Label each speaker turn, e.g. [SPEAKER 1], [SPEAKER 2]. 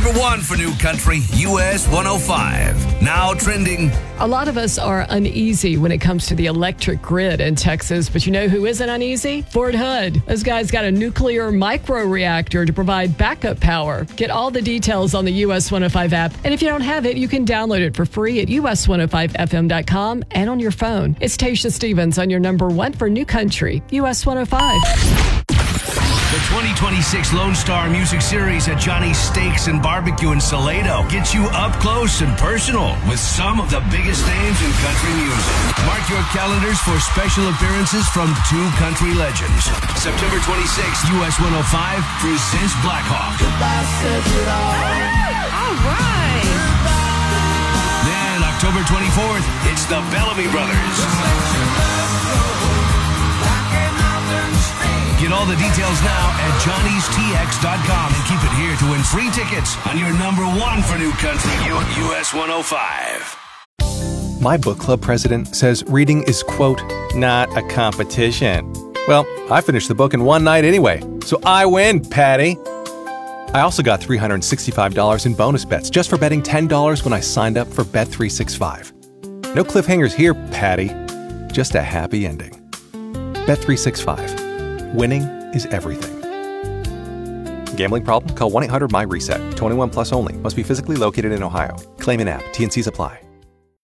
[SPEAKER 1] number one for New Country, US 105. Now trending.
[SPEAKER 2] A lot of us are uneasy when it comes to the electric grid in Texas, but you know who isn't uneasy? Fort Hood. This guy's got a nuclear micro-reactor to provide backup power. Get all the details on the US 105 app, and if you don't have it, you can download it for free at us105fm.com and on your phone. It's Tasha Stevens on your number one for New Country, US 105.
[SPEAKER 1] The 2026 Lone Star Music Series at Johnny's Steaks and Barbecue in Salado gets you up close and personal with some of the biggest names in country music. Mark your calendars for special appearances from two country legends. September 26th, US 105 presents Blackhawk.
[SPEAKER 3] All right.
[SPEAKER 1] Then October 24th, it's the Bellamy Brothers. Get all the details now at johnnystx.com and keep it here to win free tickets on your number one for New Country, US 105.
[SPEAKER 4] My book club president says reading is, quote, not a competition. Well, I finished the book in one night anyway, so I win, Patty. I also got $365 in bonus bets just for betting $10 when I signed up for Bet365. No cliffhangers here, Patty. Just a happy ending. Bet365. Winning is everything. Gambling problem? Call 1-800-MY-RESET. 21 plus only. Must be physically located in Ohio. Claim in app. T&Cs apply.